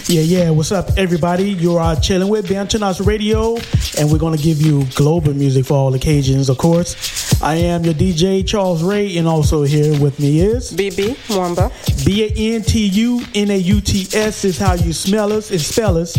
Yeah. What's up, everybody? You are chilling with Bantanas Radio, and we're going to give you global music for all occasions, of course. I am your DJ, Charles Ray, and also here with me is... BB Mwamba. Bantunauts is how you smell us and spell us.